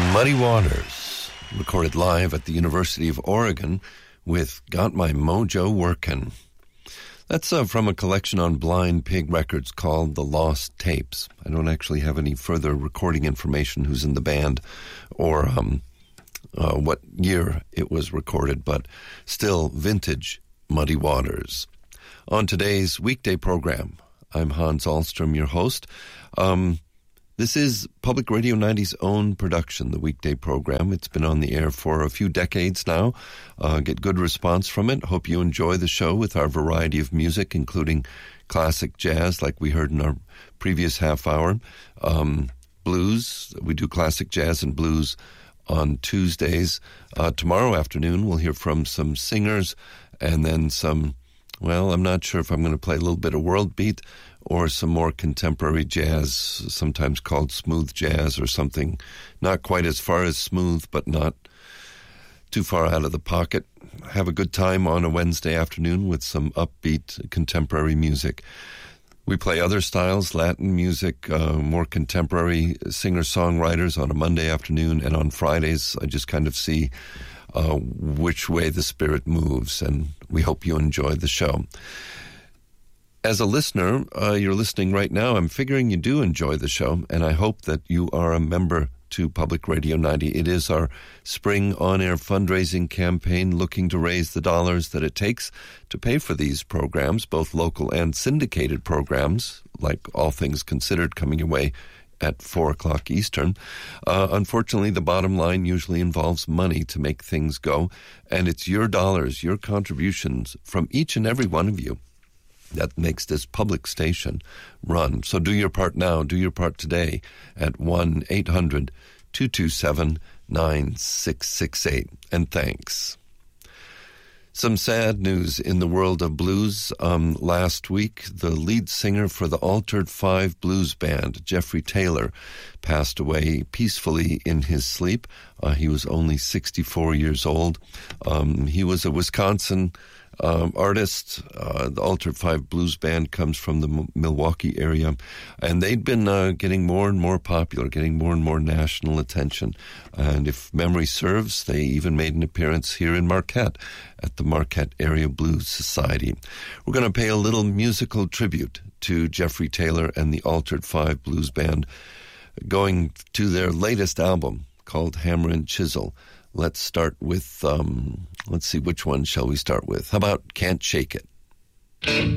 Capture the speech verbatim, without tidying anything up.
Muddy Waters, recorded live at the University of Oregon with Got My Mojo Workin'. That's uh, from a collection on Blind Pig Records called The Lost Tapes. I don't actually have any further recording information, who's in the band, or um, uh, what year it was recorded, but still vintage Muddy Waters. On today's weekday program, I'm Hans Ahlstrom, your host. Um... This is Public Radio ninety's own production, the weekday program. It's been on the air for a few decades now. Uh, get good response from it. Hope you enjoy the show with our variety of music, including classic jazz, like we heard in our previous half hour. Um, blues, we do classic jazz and blues on Tuesdays. Uh, tomorrow afternoon, we'll hear from some singers and then some, well, I'm not sure if I'm going to play a little bit of world beat or some more contemporary jazz, sometimes called smooth jazz or something. Not quite as far as smooth, but not too far out of the pocket. Have a good time on a Wednesday afternoon with some upbeat contemporary music. We play other styles, Latin music, uh, more contemporary singer-songwriters on a Monday afternoon, and on Fridays I just kind of see uh, which way the spirit moves, and we hope you enjoy the show. As a listener, uh, you're listening right now, I'm figuring you do enjoy the show, and I hope that you are a member to Public Radio ninety. It is our spring on-air fundraising campaign looking to raise the dollars that it takes to pay for these programs, both local and syndicated programs, like All Things Considered, coming your way at four o'clock Eastern. Uh, unfortunately, the bottom line usually involves money to make things go, and it's your dollars, your contributions from each and every one of you that makes this public station run. So do your part now. Do your part today at one eight hundred two two seven nine six six eight. And thanks. Some sad news in the world of blues. Um, last week, the lead singer for the Altered Five Blues Band, Jeffrey Taylor, passed away peacefully in his sleep. Uh, he was only sixty-four years old. Um, he was a Wisconsin Um, artist. Uh, the Altered Five Blues Band comes from the M- Milwaukee area, and they'd been uh, getting more and more popular, getting more and more national attention. And if memory serves, they even made an appearance here in Marquette at the Marquette Area Blues Society. We're going to pay a little musical tribute to Jeffrey Taylor and the Altered Five Blues Band, going to their latest album called Hammer and Chisel. Let's start with, um, let's see, which one shall we start with? How about Can't Shake It?